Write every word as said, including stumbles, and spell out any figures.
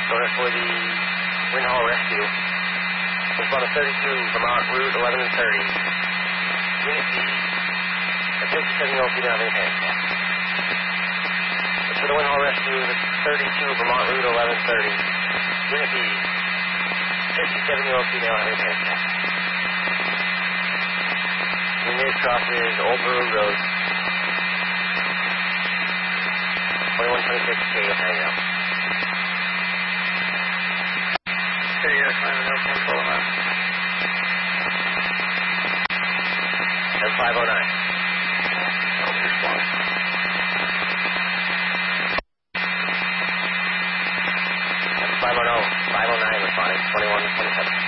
Order for the Wind Hall Rescue. Respond to thirty-two, Vermont Route eleven thirty. Unit B. A fifty-seven-year-old female in handcuffs. For the Wind Hall Rescue, the thirty-two, Vermont Route eleven thirty. Unit B. fifty-seven-year-old female in handcuffs. Unit crosses Old Brew Road. twenty-one twenty-six K, hang up. Okay, yeah, kind of help one call out. And five oh nine. I'll respond. And five oh nine responding, twenty-one twenty-seven.